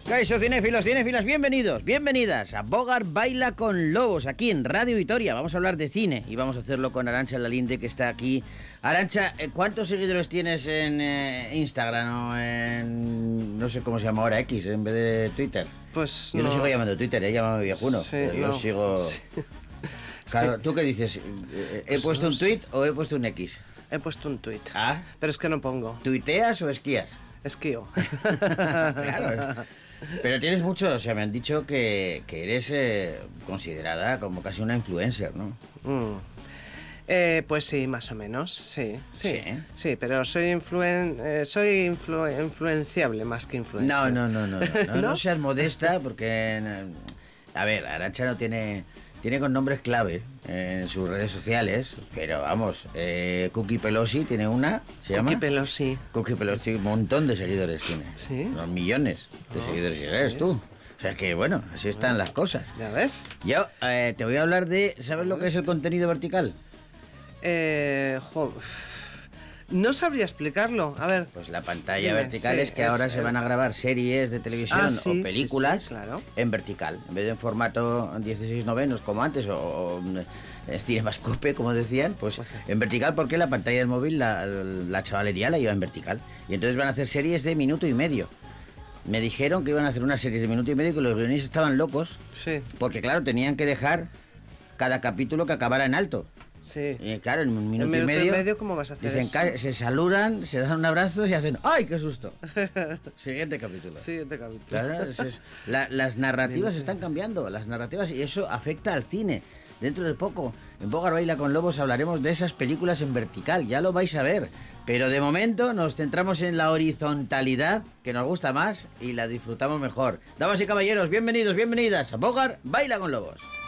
Caixo cinéfilos, cinéfilas, bienvenidos, bienvenidas a Bogart Baila con Lobos, aquí en Radio Vitoria. Vamos a hablar de cine y vamos a hacerlo con Arantxa Lalinde, que está aquí. Arantxa, ¿cuántos seguidores tienes en Instagram o en... no sé cómo se llama ahora, X, en vez de Twitter? Pues yo no sigo llamando Twitter, llámame viejuno. Sí, yo no. sigo... Sí. Claro, ¿tú qué dices? ¿He Pues puesto no un sé. tweet o he puesto un X? He puesto un tuit. Ah, Pero es que no pongo. ¿tuiteas o esquías? Esquío. Claro. Pero tienes mucho, o sea, me han dicho que eres considerada como casi una influencer, ¿no? Pues sí, más o menos, sí. Sí. Sí, pero soy influenciable más que influencer. No ¿No? seas modesta porque... A ver, Arantxa no tiene con nombres clave en sus redes sociales, pero vamos, Cookie Pelosi tiene una, ¿se llama? Cookie Pelosi. Cookie Pelosi, un montón de seguidores tiene. ¿Sí? Unos millones de seguidores, y eres sí. tú. O sea que, bueno, así están las cosas. ¿Ya ves? Yo te voy a hablar de... ¿Sabes lo que es el contenido vertical? No sabría explicarlo. A ver. Pues la pantalla Dime, vertical sí, es que ahora se van a grabar series de televisión sí, o películas sí, claro. en vertical, en vez de en formato 16:9 como antes o Cinemascope, como decían, pues en vertical, porque la pantalla del móvil la chavalería la lleva en vertical. Y entonces van a hacer series de minuto y medio. Me dijeron que iban a hacer unas series de minuto y medio, que los guionistas estaban locos, Sí, porque claro, tenían que dejar cada capítulo que acabara en alto. sí. Y claro, en un minuto, En y medio, ¿cómo vas a hacer dicen, eso? se saludan, se dan un abrazo y hacen ¡ay, qué susto! Siguiente capítulo. Siguiente capítulo. Claro, las narrativas están cambiando, las narrativas, y eso afecta al cine. Dentro de poco, en Bogart Baila con Lobos, hablaremos de esas películas en vertical, ya lo vais a ver. Pero de momento nos centramos en la horizontalidad, que nos gusta más y la disfrutamos mejor. Damas y caballeros, bienvenidos, bienvenidas a Bogart Baila con Lobos.